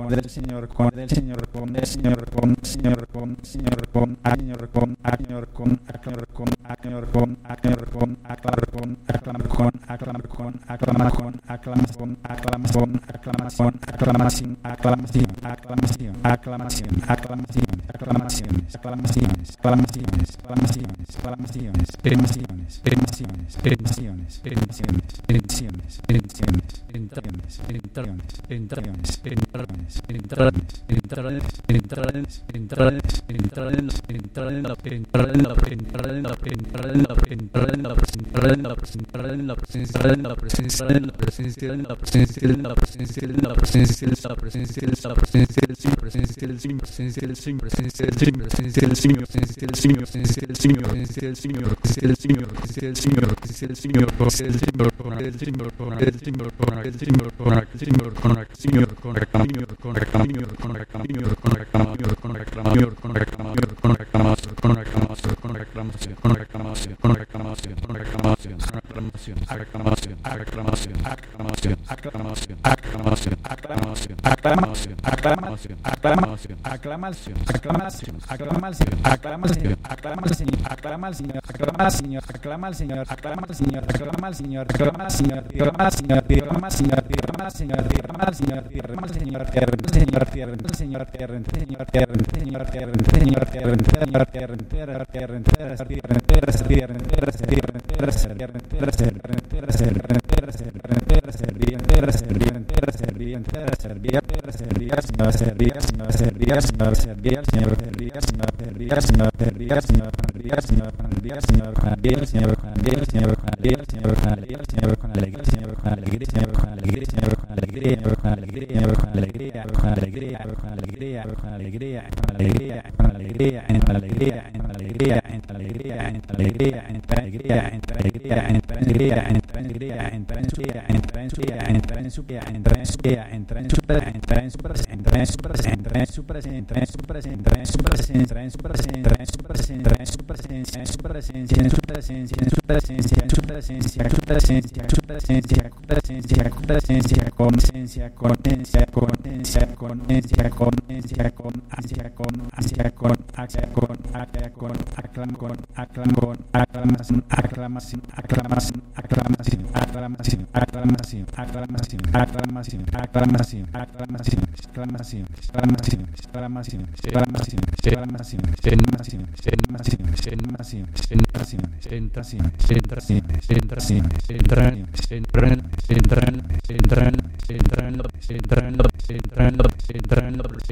del Señor, con del Señor, con el Señor, con Señor, con Señor, con Señor, con Señor, con aclamar, con aclamar, con aclamar, con aclamar, con aclamar, con aclamar, con aclamar, con aclamación, aclamación, aclamación, aclamación, aclamación, aclamación, aclamación, aclamación, aclamaciones, aclamaciones, aclamaciones, aclamaciones, aclamaciones, aclamaciones, aclamaciones, aclamaciones, aclamaciones, aclamaciones, aclamaciones, entraciones, entraciones, entraciones, entraciones, entraciones, entraciones, entraciones, entraciones, entraciones, entrar en la entrar en la entrar en la entrar en la entrar en la entrar en la entrar en la presencia en la presencia en la presencia en la presencia en la presencia en la presencia en la presencia en la presencia del sin presencia del sin presencia del sin presencia del sin presencia del sin presencia del sin presencia del sin presencia del sin presencia del sin presencia del sin presencia del sin presencia del sin con el sin con el sin con el sin con el sin con el sin con reclamio con reclamio con reclamio con reclamio con reclamio con reclamio con reclamación con reclamación con reclamación con reclamación con reclamación con reclamación reclamación reclamación reclamación reclamación reclamación reclamación reclamación reclamación reclamación aclamación aclamación aclamación aclamación aclamación aclama al Señor aclama al Señor aclama al Señor aclama al Señor aclama al Señor aclama al Señor aclama al Señor aclama al Señor aclama al Señor aclama al Señor aclama al Señor aclama al Señor Señor tierra Señor tierra Señor tierra Señor tierra Señor tierra Señor tierra entera tierra entera tierra entera tierra entera tierra entera tierra entera tierra entera tierra entera servía entera servía entera servía entera servía entera servía Señor servía Señor servía Señor servía Señor servía Señor servía Señor servía Señor servía Señor servía Señor servía Señor servía Señor servía Señor servía Señor con alegría Señor con alegría Señor con alegría Señor con alegría Señor con alegría Señor con alegría con alegría con alegría con alegría con alegría con alegría en alegría en alegría en alegría en alegría en alegría en alegría en alegría en alegría entra en su día entra en su día entra en su día entra en su día entra en su entra en su presencia entra en su presencia entra en su presencia entra en su presencia entra en su presencia entra en su presencia entra en su presencia en su presencia en su presencia en su presencia en su presencia en su presencia en su presencia en su presencia presencia presencia conciencia conciencia conciencia conciencia conciencia con ansia con ansia con ansia con acta con aclam con aclam con aclamación aclamación aclamación aclamación aclamación aclamación aclamación aclamación aclamación aclamaciones aclamaciones aclamaciones aclamaciones aclamaciones aclamaciones aclamaciones aclamaciones aclamaciones entraciones entraciones entraciones entraciones entraciones entraciones entraciones entraciones entraciones entraciones entraciones